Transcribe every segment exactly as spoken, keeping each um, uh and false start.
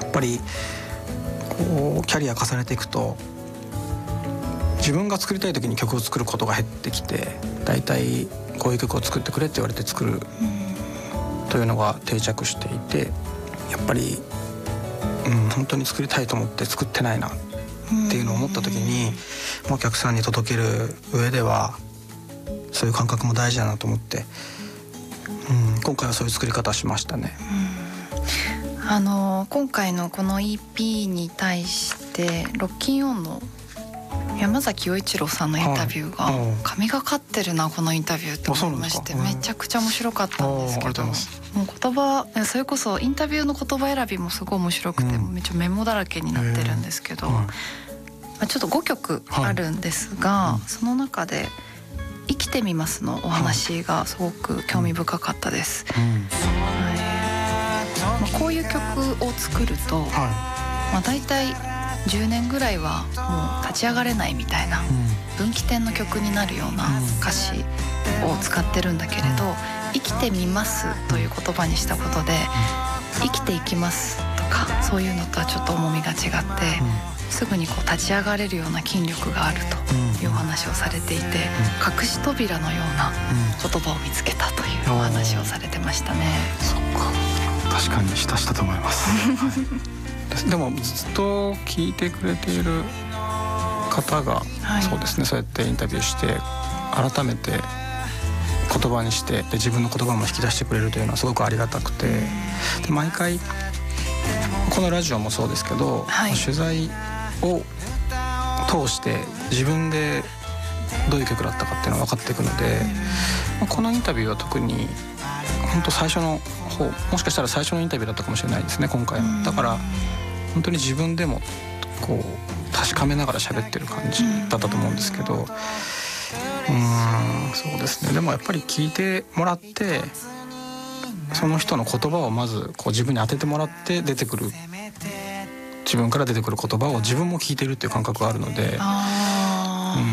っぱりこうキャリア重ねていくと自分が作りたい時に曲を作ることが減ってきて、だいたいこういう曲を作ってくれって言われて作るというのが定着していて、やっぱり、うん、本当に作りたいと思って作ってないなっていうのを思った時に、お客さんに届ける上ではそういう感覚も大事だなと思って、うん、今回はそういう作り方をしましたね。 うん、あの今回のこの イーピー に対してロッキンオンの山崎陽一郎さんのインタビューが、はい、神がかってるなこのインタビューって思いまして、めちゃくちゃ面白かったんですけど、もう言葉それこそインタビューの言葉選びもすごい面白くて、うん、めっちゃメモだらけになってるんですけど、うん、まあ、ちょっとごきょくあるんですが、はい、その中で生きてみますのお話がすごく興味深かったです。うん、はい、まあ、こういう曲を作ると、はい、まあ、大体じゅうねんぐらいはもう立ち上がれないみたいな分岐点の曲になるような歌詞を使ってるんだけれど、生きてみますという言葉にしたことで、生きていきますとかそういうのとはちょっと重みが違って、すぐにこう立ち上がれるような筋力があるというお話をされていて、隠し扉のような言葉を見つけたというお話をされてましたね。 そっか、確かにしたしたと思いますでもずっと聞いてくれている方が、はい、そうですね、そうやってインタビューして改めて言葉にして、で自分の言葉も引き出してくれるというのはすごくありがたくて、で毎回このラジオもそうですけど、はい、取材を通して自分でどういう曲だったかっていうのが分かっていくので、このインタビューは特に本当最初の方、もしかしたら最初のインタビューだったかもしれないですね、今回の。だから本当に自分でもこう確かめながら喋ってる感じだったと思うんですけど、うーん、そうですね。でもやっぱり聞いてもらって、その人の言葉をまずこう自分に当ててもらって出てくる、自分から出てくる言葉を自分も聞いてるっていう感覚があるので、 あ、うん、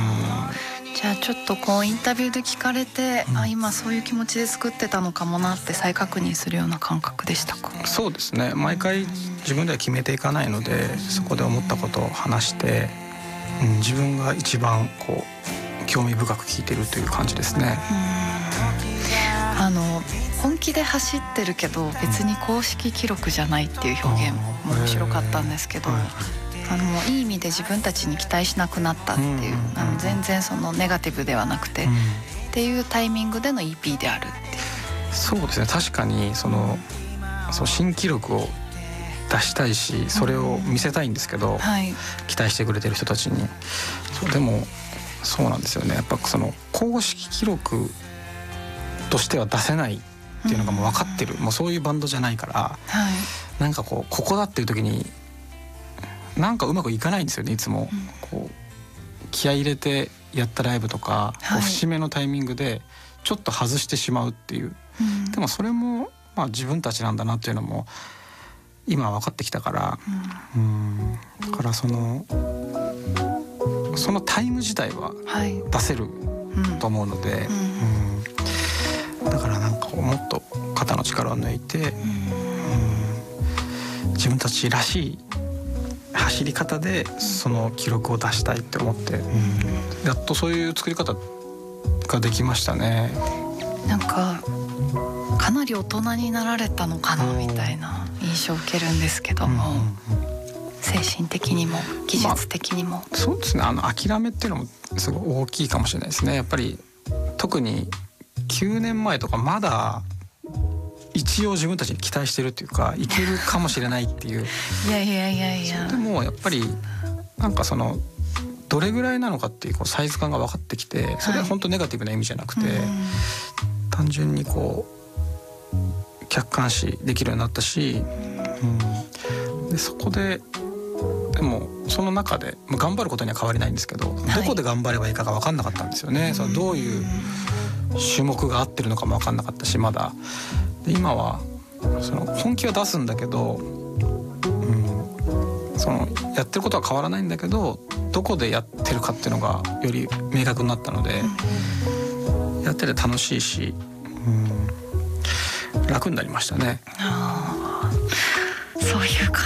じゃあちょっとこうインタビューで聞かれて、うん、あ、今そういう気持ちで作ってたのかもなって再確認するような感覚でしたか？ そうですね、毎回自分では決めていかないので、そこで思ったことを話して、うん、自分が一番こう興味深く聞いてるという感じですね。 うん、あの本気で走ってるけど別に公式記録じゃないっていう表現も面白かったんですけど、あのいい意味で自分たちに期待しなくなったっていう、うん、あの全然そのネガティブではなくて、うん、っていうタイミングでの イーピー であるっていう。 そうですね、確かにその、うん、その新記録を出したいし、それを見せたいんですけど、うん、はい、期待してくれてる人たちに。そう、でもそうなんですよね、やっぱその公式記録としては出せないっていうのがもう分かってる、うん、もうそういうバンドじゃないから、はい、なんかこうここだっていう時になんかうまくいかないんですよね、いつも。うん、こう気合い入れてやったライブとか、はい、節目のタイミングでちょっと外してしまうっていう、うん、でもそれもまあ自分たちなんだなっていうのも今分かってきたから、うん、うん、だからそのそのタイム自体は出せると思うので、はい、うんうん、だからなんかもっと肩の力を抜いて、うんうん、自分たちらしい走り方でその記録を出したいって思って、うん、やっとそういう作り方ができましたね。 なんかかなり大人になられたのかなみたいな印象を受けるんですけども、うんうんうん、精神的にも技術的にも、まあ、 そうですね、あの諦めっていうのもすごい大きいかもしれないですね。やっぱり特にきゅうねんまえとかまだ一応自分たちに期待してるっていうか、いけるかもしれないっていういやいやいやいや、 でもやっぱりなんかそのどれぐらいなのかっていうこうサイズ感が分かってきて、それは本当ネガティブな意味じゃなくて、はい、単純にこう客観視できるようになったし、うん、でそこででもその中で頑張ることには変わりないんですけど、はい、どこで頑張ればいいかが分かんなかったんですよね。そのどういう種目が合ってるのかも分かんなかったし、まだで今はその本気は出すんだけど、うん、そのやってることは変わらないんだけど、どこでやってるかっていうのがより明確になったので、うん、やってて楽しいし、うん、楽になりましたね。 あ、そういう